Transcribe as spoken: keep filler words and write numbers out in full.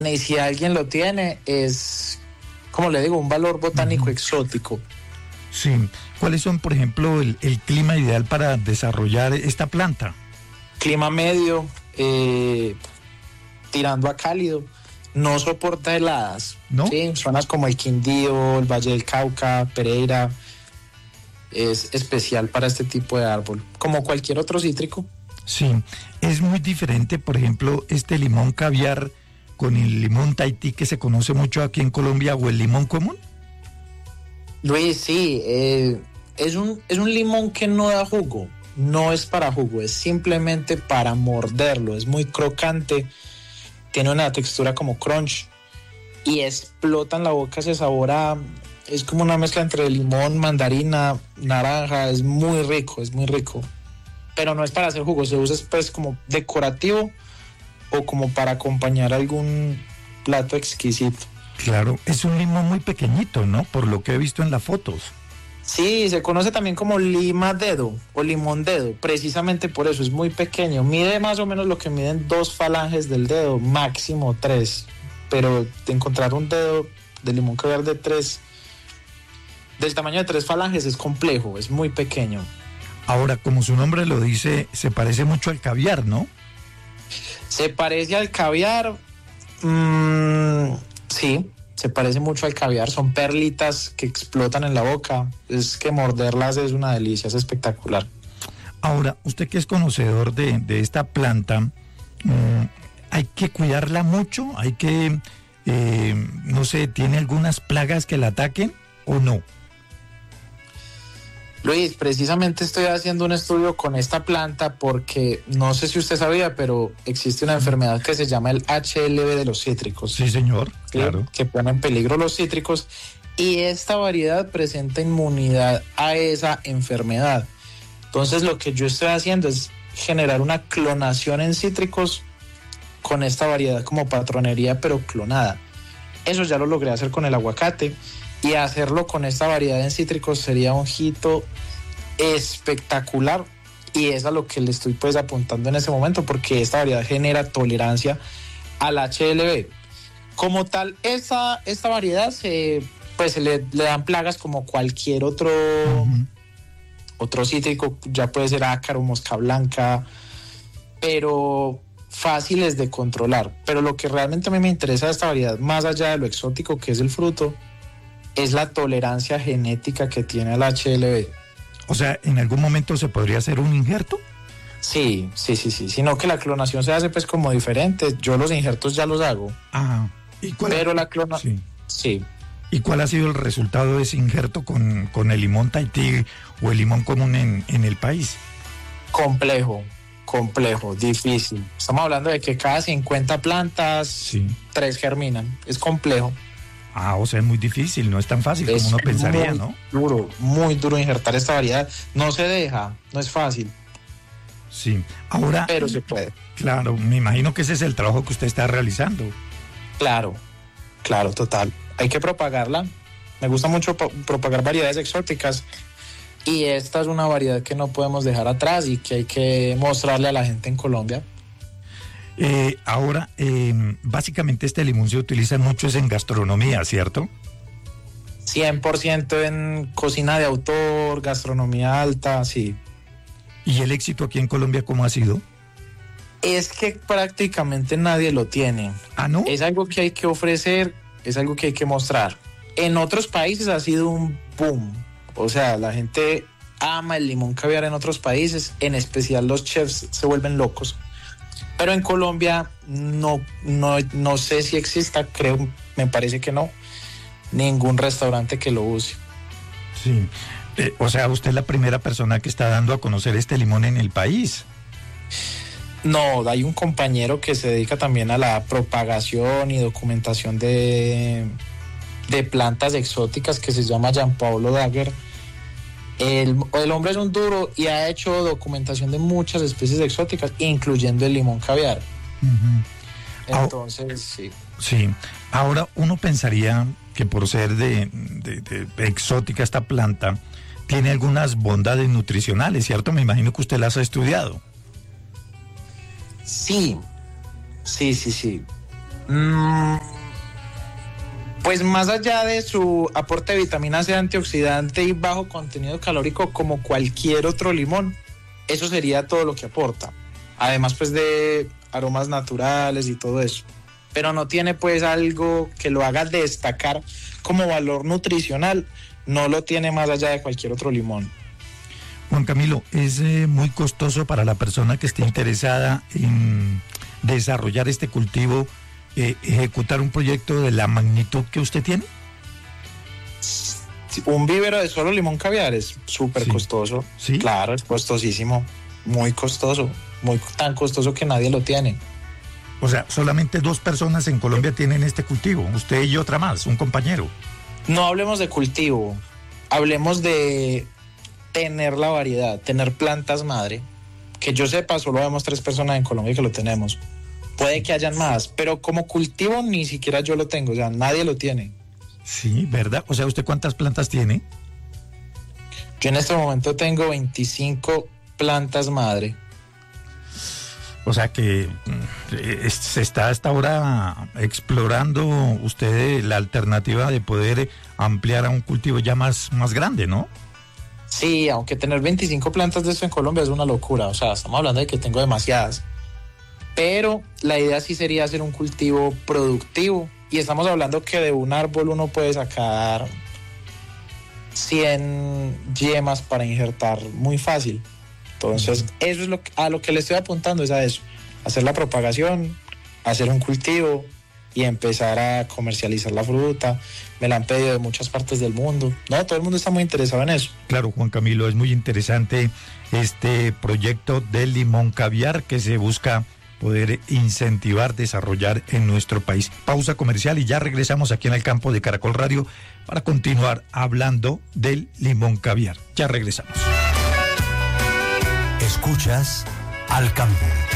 y si alguien lo tiene, es, como le digo, un valor botánico uh-huh. exótico. Sí. ¿Cuáles son, por ejemplo, el, el clima ideal para desarrollar esta planta? Clima medio, eh, tirando a cálido, no soporta heladas. ¿No? Sí, zonas como el Quindío, el Valle del Cauca, Pereira, es especial para este tipo de árbol, como cualquier otro cítrico. Sí, es muy diferente, por ejemplo, este limón caviar con el limón Tahití que se conoce mucho aquí en Colombia, o el limón común. Luis, sí, eh, es un, es un limón que no da jugo, no es para jugo, es simplemente para morderlo, es muy crocante, tiene una textura como crunch y explota en la boca ese sabor a, es como una mezcla entre limón, mandarina, naranja, es muy rico, es muy rico, pero no es para hacer jugo, se usa pues como decorativo o como para acompañar algún plato exquisito. Claro, es un limón muy pequeñito, ¿no? Por lo que he visto en las fotos. Sí, se conoce también como lima dedo o limón dedo, precisamente por eso, es muy pequeño, mide más o menos lo que miden dos falanges del dedo, máximo tres, pero de encontrar un dedo de limón caviar de tres, del tamaño de tres falanges es complejo, es muy pequeño. Ahora, como su nombre lo dice, se parece mucho al caviar, ¿no? Se parece al caviar, mmm, sí, se parece mucho al caviar, son perlitas que explotan en la boca, es que morderlas es una delicia, es espectacular. Ahora, usted que es conocedor de, de esta planta, mmm, ¿hay que cuidarla mucho? ¿Hay que, eh, no sé, tiene algunas plagas que la ataquen o no? Luis, precisamente estoy haciendo un estudio con esta planta porque no sé si usted sabía, pero existe una enfermedad que se llama el H L V de los cítricos. Sí, señor, ¿sí? Claro. Que pone en peligro los cítricos y esta variedad presenta inmunidad a esa enfermedad. Entonces lo que yo estoy haciendo es generar una clonación en cítricos con esta variedad como patronería, pero clonada. Eso ya lo logré hacer con el aguacate. Y hacerlo con esta variedad en cítricos sería un hito espectacular y es a lo que le estoy pues apuntando en ese momento porque esta variedad genera tolerancia al H L V. Como tal, esta, esta variedad se, pues, se le, le dan plagas como cualquier otro, uh-huh. otro cítrico, ya puede ser ácaro, mosca blanca, pero fáciles de controlar. Pero lo que realmente a mí me interesa de esta variedad, más allá de lo exótico que es el fruto, es la tolerancia genética que tiene el H L V. O sea, ¿en algún momento se podría hacer un injerto? Sí, sí, sí, sí, sino que la clonación se hace pues como diferente. Yo los injertos ya los hago. Ah, ¿y cuál? Pero la clonación... Sí. sí. ¿Y cuál ha sido el resultado de ese injerto con, con el limón Tahití o el limón común en, en el país? Complejo, complejo, difícil. Estamos hablando de que cada cincuenta plantas, sí. tres germinan. Es complejo. Ah, o sea, es muy difícil, no es tan fácil es como uno pensaría, muy ¿no? Duro, muy duro injertar esta variedad. No se deja, no es fácil. Sí, ahora... Pero se puede. Claro, me imagino que ese es el trabajo que usted está realizando. Claro, claro, total. Hay que propagarla. Me gusta mucho po- propagar variedades exóticas y esta es una variedad que no podemos dejar atrás y que hay que mostrarle a la gente en Colombia. Eh, ahora, eh, básicamente este limón se utiliza mucho es en gastronomía, ¿cierto? cien por ciento en cocina de autor, gastronomía alta, sí. ¿Y el éxito aquí en Colombia cómo ha sido? Es que prácticamente nadie lo tiene. ¿Ah, no? Es algo que hay que ofrecer, es algo que hay que mostrar. En otros países ha sido un boom. O sea, la gente ama el limón caviar en otros países, en especial los chefs se vuelven locos. Pero en Colombia no, no, no sé si exista, creo, me parece que no, ningún restaurante que lo use. Sí, eh, o sea, usted es la primera persona que está dando a conocer este limón en el país. No, hay un compañero que se dedica también a la propagación y documentación de, de plantas exóticas que se llama Gianpaolo Dagger. El, el hombre es un duro y ha hecho documentación de muchas especies exóticas, incluyendo el limón caviar. Uh-huh. Entonces, oh, sí. Sí, ahora uno pensaría que por ser de, de, de, de exótica esta planta, tiene algunas bondades nutricionales, ¿cierto? Me imagino que usted las ha estudiado. Sí, sí, sí, sí. Mm, pues más allá de su aporte de vitamina C, antioxidante y bajo contenido calórico como cualquier otro limón, eso sería todo lo que aporta. Además pues de aromas naturales y todo eso. Pero no tiene pues algo que lo haga destacar como valor nutricional, no lo tiene más allá de cualquier otro limón. Juan Camilo, ¿es eh, muy costoso para la persona que esté interesada en desarrollar este cultivo, eh, ejecutar un proyecto de la magnitud que usted tiene? Un vivero de solo limón caviar es súper sí. costoso. ¿Sí? Claro, es costosísimo, muy costoso, muy tan costoso que nadie lo tiene. O sea, solamente dos personas en Colombia tienen este cultivo, usted y otra más, un compañero. No hablemos de cultivo, hablemos de tener la variedad, tener plantas madre. Que yo sepa, solo vemos tres personas en Colombia que lo tenemos. Puede que hayan más, pero como cultivo ni siquiera yo lo tengo, o sea, nadie lo tiene. Sí, ¿verdad? O sea, ¿usted cuántas plantas tiene? Yo en este momento tengo veinticinco plantas madre. O sea que eh, se está hasta ahora explorando usted la alternativa de poder ampliar a un cultivo ya más, más grande, ¿no? Sí, aunque tener veinticinco plantas de esto en Colombia es una locura, o sea, estamos hablando de que tengo demasiadas. Pero la idea sí sería hacer un cultivo productivo, y estamos hablando que de un árbol uno puede sacar cien yemas para injertar muy fácil. Entonces, eso es lo que, a lo que le estoy apuntando, es a eso, hacer la propagación, hacer un cultivo y empezar a comercializar la fruta. Me la han pedido de muchas partes del mundo. No, todo el mundo está muy interesado en eso. Claro, Juan Camilo, es muy interesante este proyecto del limón caviar que se busca poder incentivar, desarrollar en nuestro país. Pausa comercial y ya regresamos aquí en el campo de Caracol Radio para continuar hablando del limón caviar. Ya regresamos. Escuchas Al Campo.